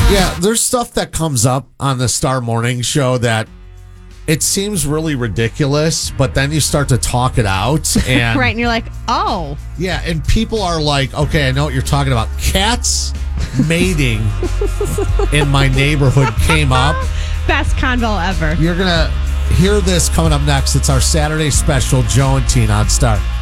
Yeah, there's stuff that comes up on the Star Morning Show that it seems really ridiculous, but then you start to talk it out. And Right, and you're like, oh. yeah, and people are like, okay, I know what you're talking about. Cats mating in my neighborhood came up. Best convo ever. You're going to hear this coming up next. It's our Saturday special, Joe and Tina on Star.